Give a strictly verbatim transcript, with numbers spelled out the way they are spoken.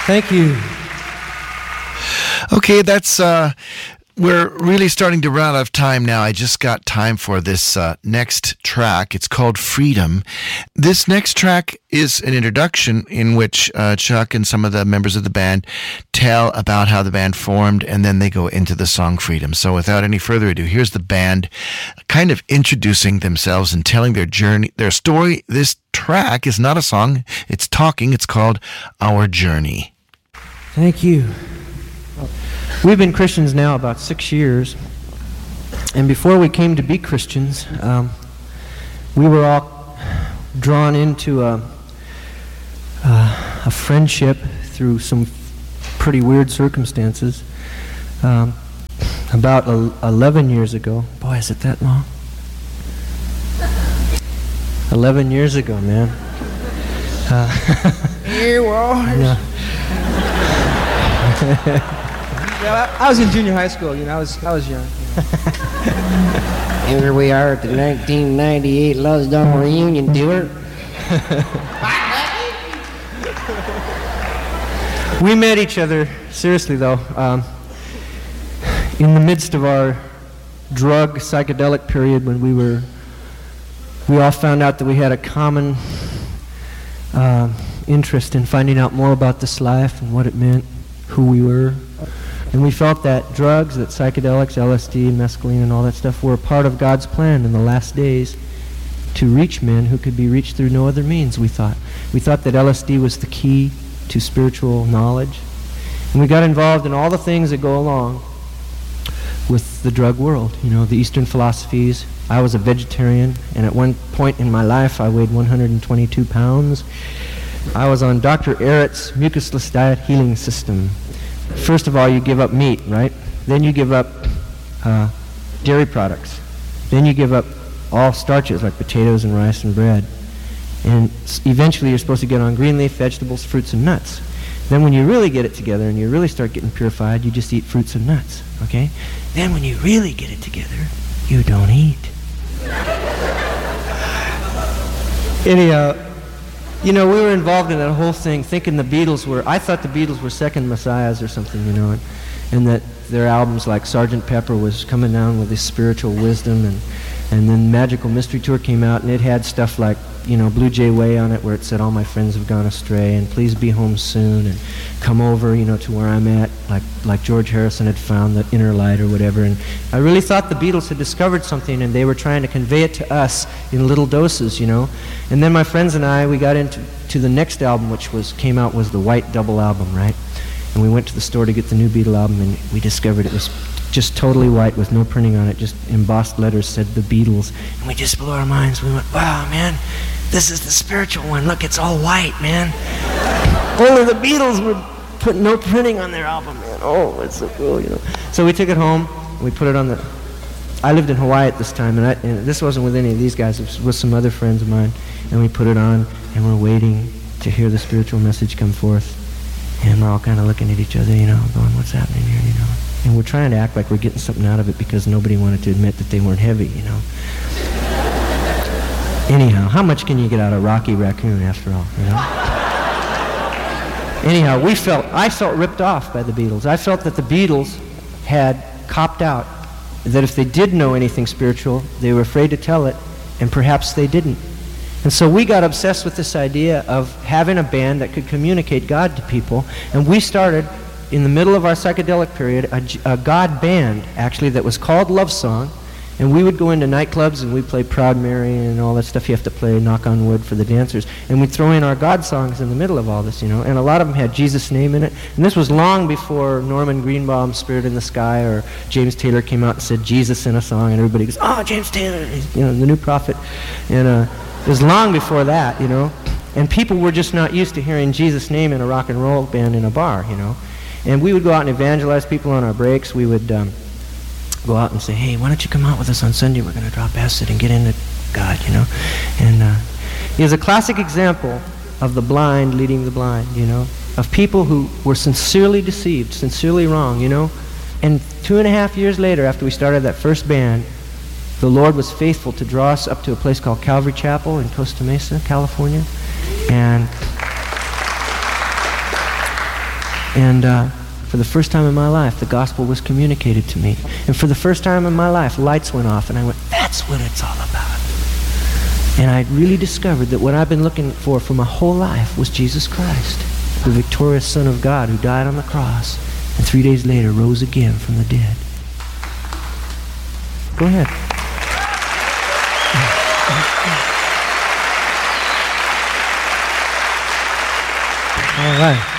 Thank you. Okay, that's, uh, we're really starting to run out of time now. I just got time for this uh, next track. It's called Freedom. This next track is an introduction in which uh, Chuck and some of the members of the band tell about how the band formed, and then they go into the song Freedom. So without any further ado, here's the band kind of introducing themselves and telling their journey, their story. This track is not a song, it's talking. It's called Our Journey. Thank you. We've been Christians now about six years, and before we came to be Christians, um, we were all drawn into a, uh, a friendship through some pretty weird circumstances. Um, about eleven years ago, boy, is it that long? eleven years ago, man. Uh, Here we are. Yeah, I was in junior high school, you know, I was I was young. You know. Here we are at the nineteen ninety-eight Love's Dawn reunion tour. We met each other, seriously though, um, in the midst of our drug psychedelic period when we were, we all found out that we had a common uh, interest in finding out more about this life and what it meant, who we were. And we felt that drugs, that psychedelics, L S D, mescaline, and all that stuff were a part of God's plan in the last days to reach men who could be reached through no other means, we thought. We thought that L S D was the key to spiritual knowledge. And we got involved in all the things that go along with the drug world, you know, the Eastern philosophies. I was a vegetarian, and at one point in my life I weighed one hundred twenty-two pounds. I was on Doctor Ehret's mucusless diet healing system. First of all, you give up meat, right? Then you give up uh, dairy products. Then you give up all starches like potatoes and rice and bread. And s- eventually you're supposed to get on green leaf vegetables, fruits, and nuts. Then when you really get it together and you really start getting purified, you just eat fruits and nuts, okay? Then when you really get it together, you don't eat. Anyhow, you know, we were involved in that whole thing, thinking the Beatles were, I thought the Beatles were second messiahs or something, you know, and, and that their albums like Sergeant Pepper was coming down with this spiritual wisdom, and, and then Magical Mystery Tour came out, and it had stuff like, you know, Blue Jay Way on it, where it said, all my friends have gone astray, and please be home soon, and come over, you know, to where I'm at, like like George Harrison had found the inner light or whatever. And I really thought the Beatles had discovered something, and they were trying to convey it to us in little doses, you know. And then my friends and I, we got into to the next album, which was came out, was the White Double album, right? And we went to the store to get the new Beatle album, and we discovered it was just totally white with no printing on it, just embossed letters said the Beatles. And we just blew our minds. We went, wow, man, this is the spiritual one. Look, it's all white, man. Only the Beatles would put no printing on their album, man. Oh, it's so cool, you know. So we took it home, we put it on the, I lived in Hawaii at this time, and, I, and this wasn't with any of these guys, it was with some other friends of mine, and we put it on, and we're waiting to hear the spiritual message come forth. And we're all kind of looking at each other, you know, going, what's happening here, you know? And we're trying to act like we're getting something out of it because nobody wanted to admit that they weren't heavy, you know? Anyhow, how much can you get out of Rocky Raccoon after all, you know? Anyhow, we felt, I felt ripped off by the Beatles. I felt that the Beatles had copped out, that if they did know anything spiritual, they were afraid to tell it, and perhaps they didn't. And so we got obsessed with this idea of having a band that could communicate God to people, and we started, in the middle of our psychedelic period, a, a God band, actually, that was called Love Song, and we would go into nightclubs and we'd play Proud Mary and all that stuff you have to play, Knock on Wood for the dancers, and we'd throw in our God songs in the middle of all this, you know, and a lot of them had Jesus' name in it, and this was long before Norman Greenbaum's Spirit in the Sky or James Taylor came out and said Jesus in a song, and everybody goes, oh, James Taylor, he's, you know, the new prophet, and uh, it was long before that, you know, and people were just not used to hearing Jesus' name in a rock and roll band in a bar, you know, and we would go out and evangelize people on our breaks. We would um, go out and say, hey, why don't you come out with us on Sunday? We're going to drop acid and get into God, you know, and uh, he was a classic example of the blind leading the blind, you know, of people who were sincerely deceived, sincerely wrong, you know, and two and a half years later, after we started that first band, the Lord was faithful to draw us up to a place called Calvary Chapel in Costa Mesa, California. And And uh, for the first time in my life, the gospel was communicated to me. And for the first time in my life, lights went off, and I went, that's what it's all about. And I really discovered that what I've been looking for for my whole life was Jesus Christ, the victorious Son of God who died on the cross and three days later rose again from the dead. Go ahead. All right.